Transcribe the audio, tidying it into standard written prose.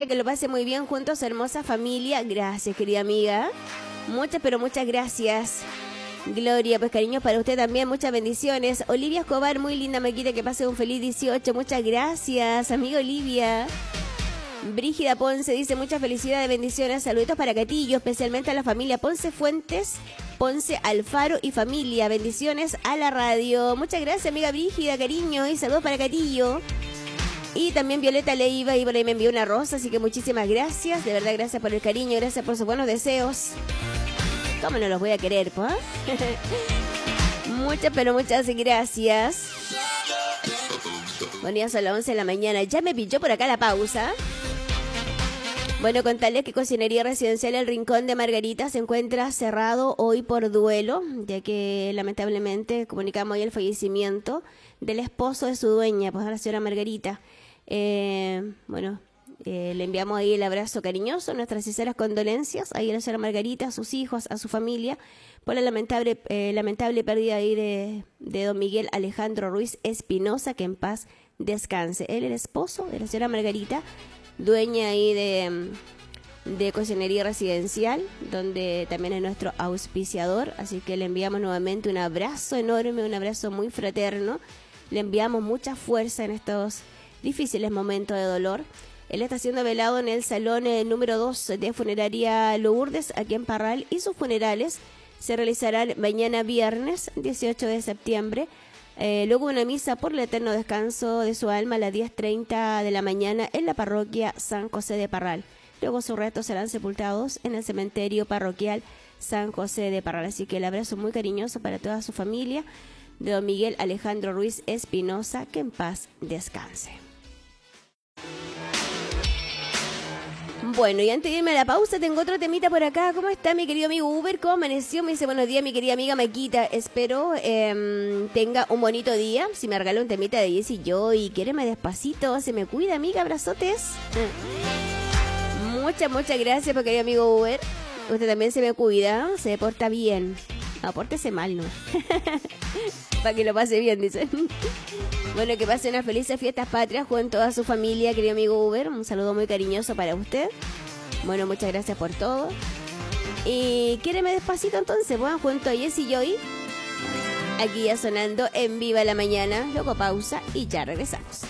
que lo pase muy bien junto a su hermosa familia. Gracias, querida amiga. Muchas, pero muchas gracias. Gloria, pues cariños para usted también, muchas bendiciones. Olivia Escobar, muy linda Maquita, que pase un feliz 18. Muchas gracias, amiga Olivia. Brígida Ponce dice muchas felicidades, bendiciones, saluditos para Catillo, especialmente a la familia Ponce Fuentes, Ponce Alfaro y familia. Bendiciones a la radio. Muchas gracias, amiga Brígida, cariño, y saludos para Catillo. Y también Violeta Leiva, y por ahí me envió una rosa, así que muchísimas gracias. De verdad, gracias por el cariño, gracias por sus buenos deseos. ¿Cómo no los voy a querer, pues? Muchas, pero muchas gracias. Bueno, ya son las 11 de la mañana. Ya me pilló por acá la pausa. Bueno, contarles que Cocinería Residencial El Rincón de Margarita se encuentra cerrado hoy por duelo, ya que lamentablemente comunicamos hoy el fallecimiento del esposo de su dueña, pues la señora Margarita. Le enviamos ahí el abrazo cariñoso, nuestras sinceras condolencias ahí a la señora Margarita, a sus hijos, a su familia, por la lamentable pérdida ahí de don Miguel Alejandro Ruiz Espinosa, que en paz descanse. Él, el esposo de la señora Margarita, dueña ahí de Cocinería Residencial, donde también es nuestro auspiciador, así que le enviamos nuevamente un abrazo enorme, un abrazo muy fraterno. Le enviamos mucha fuerza en estos difíciles momentos de dolor. Él está siendo velado en el salón número 2 de Funeraria Lourdes, aquí en Parral, y sus funerales se realizarán mañana viernes 18 de septiembre. Luego una misa por el eterno descanso de su alma a las 10:30 de la mañana en la parroquia San José de Parral. Luego sus restos serán sepultados en el cementerio parroquial San José de Parral. Así que el abrazo muy cariñoso para toda su familia de don Miguel Alejandro Ruiz Espinosa, que en paz descanse. Bueno, y antes de irme a la pausa, tengo otro temita por acá. ¿Cómo está mi querido amigo Uber? ¿Cómo amaneció? Me dice, buenos días, mi querida amiga Maquita. Espero tenga un bonito día. Si me regala un temita de Jessy Joy, quiéreme despacito, se me cuida, amiga, abrazotes. Muchas gracias, mi querido amigo Uber. Usted también se me cuida, se porta bien. No, pórtese mal, ¿no? Para que lo pase bien, dicen. Bueno, que pase unas felices fiestas patrias junto a su familia, querido amigo Uber. Un saludo muy cariñoso para usted. Bueno, muchas gracias por todo. Y quiéreme despacito entonces, pues, junto a Jessy Joy. Aquí ya sonando en Viva la Mañana. Luego pausa y ya regresamos.